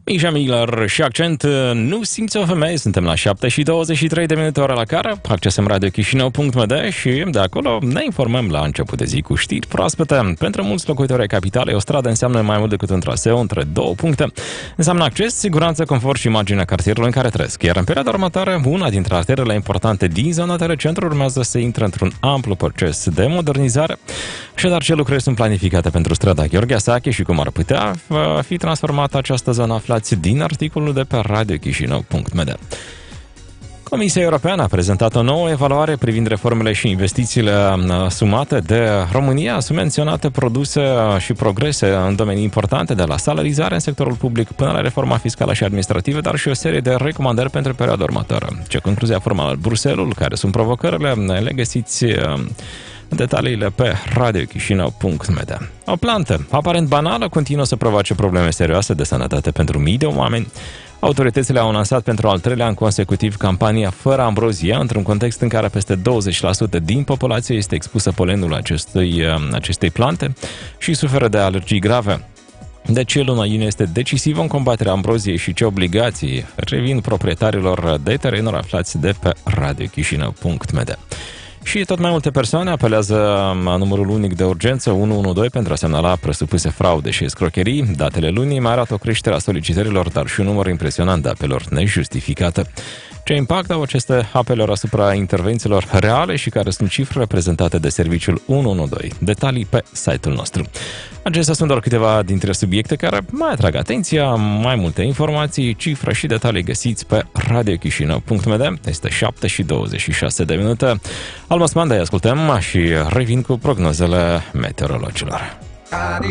Misha Miller și Accent, Nu simți o femeie. Suntem la 7:23 ora la care accesăm radiochisinau.md și de acolo ne informăm la început de zi cu știri proaspete. Pentru mulți locuitori ai capitalei, o stradă înseamnă mai mult decât un traseu între două puncte. Înseamnă acces, siguranță, confort și imaginea cartierului în care trăiesc. Iar în perioada următoare, una dintre arterele importante din zona de centru urmează să intre într-un amplu proces de modernizare. Așadar, ce lucrări sunt planificate pentru strada Gheorghe Asache și cum ar putea fi transformată această zonă, aflați din articolul de pe radiochisinau.md. Comisia Europeană a prezentat o nouă evaluare privind reformele și investițiile asumate de România. Sunt menționate produse și progrese în domenii importante, de la salarizare în sectorul public până la reforma fiscală și administrativă, dar și o serie de recomandări pentru perioada următoare. Ce concluzia formală Bruxelles, care sunt provocările, le găsiți detaliile pe radiochisinau.md. O plantă aparent banală continuă să provoace probleme serioase de sănătate pentru mii de oameni. Autoritățile au lansat pentru al treilea an consecutiv campania Fără ambrozie, într-un context în care peste 20% din populație este expusă polenului acestei plante și suferă de alergii grave. De ce luna iunie este decisivă în combaterea ambroziei și ce obligații revin proprietarilor de terenuri, aflați de pe radiochisinau.md. Și tot mai multe persoane apelează numărul unic de urgență 112 pentru a semnala presupuse fraude și escrocherii. Datele lunii mai arată o creștere a solicitărilor, dar și un număr impresionant de apeluri nejustificate. Ce impact au aceste apeluri asupra intervențiilor reale și care sunt cifrele prezentate de serviciul 112? Detalii pe site-ul nostru. Acestea sunt doar câteva dintre subiecte care mai atrag atenția. Mai multe informații, cifre și detalii găsiți pe radiochisinau.md. Este 7:26. Almas Mandai ascultăm și revin cu prognozele meteorologilor.